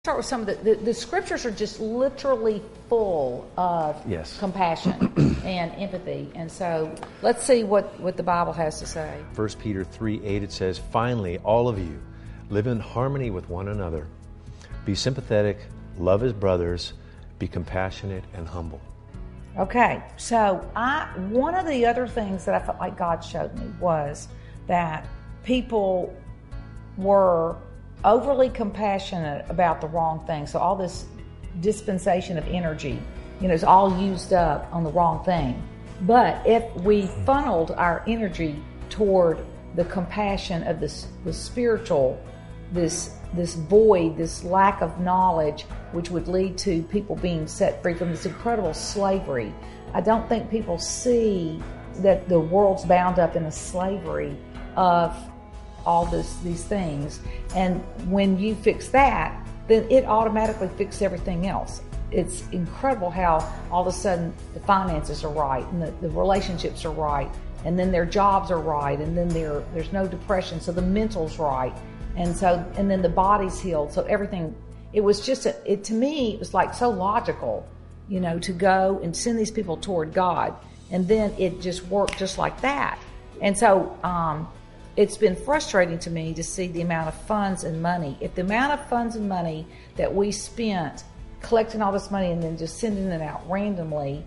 Start with some of the scriptures are just literally full of compassion and empathy. And so let's see what the Bible has to say. 1 Peter 3:8, it says, "Finally, all of you, live in harmony with one another. Be sympathetic, love as brothers, be compassionate and humble." Okay, so one of the other things that I felt like God showed me was that people were overly compassionate about the wrong thing. So all this dispensation of energy, is all used up on the wrong thing. But if we funneled our energy toward the compassion of the spiritual, this void, this lack of knowledge, which would lead to people being set free from this incredible slavery. I don't think people see that the world's bound up in a slavery of all these things. And when you fix that, then it automatically fixes everything else. It's incredible how all of a sudden the finances are right, and the relationships are right, and then their jobs are right, and then there's no depression, so the mental's right. And then the body's healed. So everything, it was just, to me, it was like so logical, to go and send these people toward God. And then it just worked just like that. And so it's been frustrating to me to see the amount of funds and money. If the amount of funds and money that we spent collecting all this money and then just sending it out randomly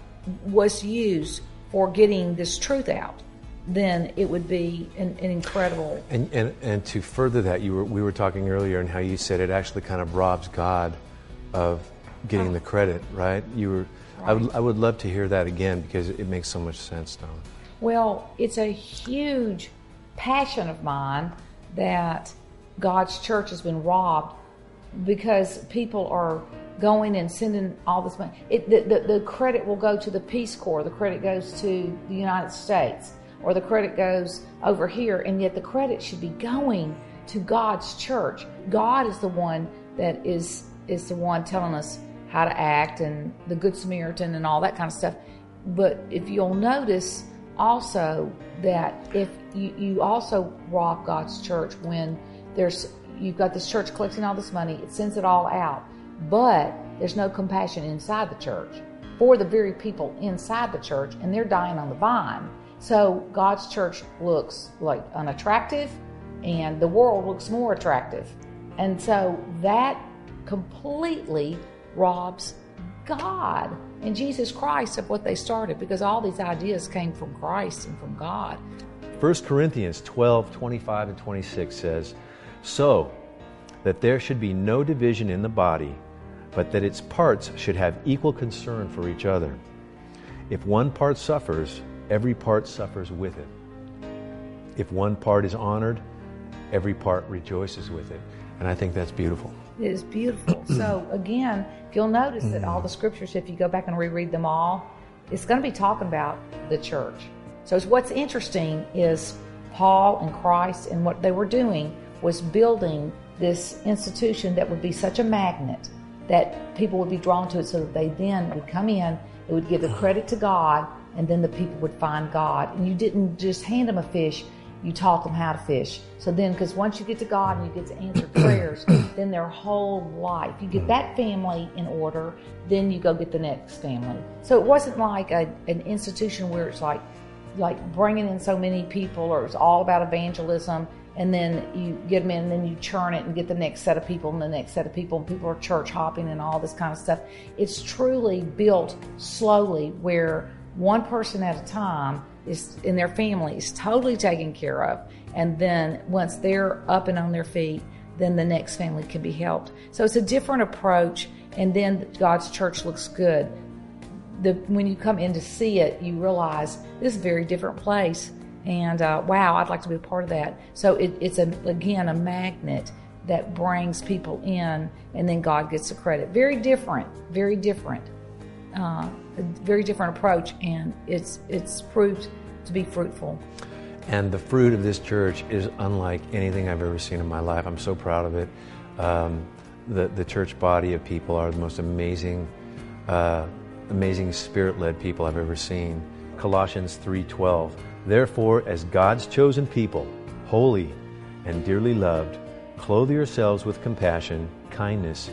was used for getting this truth out, then it would be an incredible. And to further that, we were talking earlier and how you said it actually kind of robs God of getting the credit, right? Right. I would love to hear that again, because it makes so much sense, Donna. Well, it's a huge passion of mine that God's church has been robbed because people are going and sending all this money. The credit will go to the Peace Corps, the credit goes to the United States, or the credit goes over here, and yet the credit should be going to God's church. God is the one that is the one telling us how to act, and the Good Samaritan and all that kind of stuff. But if you'll notice also that if you also rob God's church when you've got this church collecting all this money, it sends it all out, but there's no compassion inside the church for the very people inside the church, and they're dying on the vine. So God's church looks like unattractive, and the world looks more attractive. And so that completely robs God and Jesus Christ of what they started, because all these ideas came from Christ and from God. 1 Corinthians 12:25 and 26 says, "So that there should be no division in the body, but that its parts should have equal concern for each other. If one part suffers, every part suffers with it. If one part is honored, every part rejoices with it." And I think that's beautiful. It is beautiful. So again, if you'll notice that all the scriptures, if you go back and reread them all, it's going to be talking about the church. So what's interesting is Paul and Christ, and what they were doing was building this institution that would be such a magnet that people would be drawn to it, so that they then would come in, it would give the credit to God, and then the people would find God. And you didn't just hand them a fish, you taught them how to fish. So then, because once you get to God and you get to answer prayers, then their whole life, you get that family in order, then you go get the next family. So it wasn't like an institution where it's like bringing in so many people, or it's all about evangelism, and then you get them in and then you churn it and get the next set of people and the next set of people, and people are church hopping and all this kind of stuff. It's truly built slowly, where one person at a time is in their family is totally taken care of, and then once they're up and on their feet, then the next family can be helped. So it's a different approach, and then God's church looks good. When you come in to see it, you realize this is a very different place, and wow, I'd like to be a part of that. So it's again a magnet that brings people in, and then God gets the credit. Very different, a very different approach, and it's proved to be fruitful. And the fruit of this church is unlike anything I've ever seen in my life. I'm so proud of it. The church body of people are the most amazing Spirit-led people I've ever seen. Colossians 3:12, "Therefore, as God's chosen people, holy and dearly loved, clothe yourselves with compassion, kindness,